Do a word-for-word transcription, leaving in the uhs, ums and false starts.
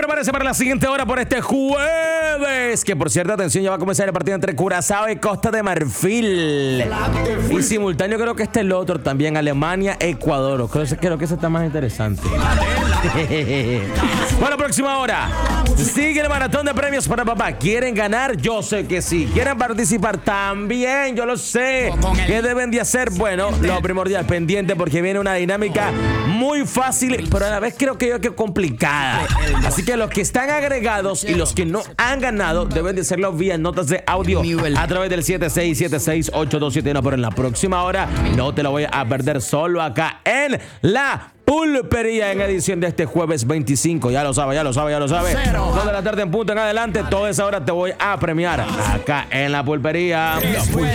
prepárese para la siguiente hora por este jueves. Que por cierto, atención, ya va a comenzar el partido entre Curazao y Costa de Marfil. Y simultáneo creo que este es el otro también, Alemania, Ecuador. Creo, creo que ese está más interesante. Bueno, próxima hora. Sigue el maratón de premios para papá. ¿Quieren ganar? Yo sé que sí. ¿Quieren participar? También, yo lo sé. ¿Qué deben de hacer? Bueno, lo primordial, pendiente, porque viene una dinámica muy fácil, pero a la vez creo que yo que complicada. Así que los que están agregados y los que no han ganado deben de hacerlo vía notas de audio a través del siete seis siete seis ocho dos siete uno. Pero en la próxima hora no te lo voy a perder, solo acá en La Pulpería, en edición de este jueves veinticinco. Ya lo sabe, ya lo sabe, ya lo sabe. dos de la tarde en punto en adelante. Toda esa hora te voy a premiar acá en La Pulpería.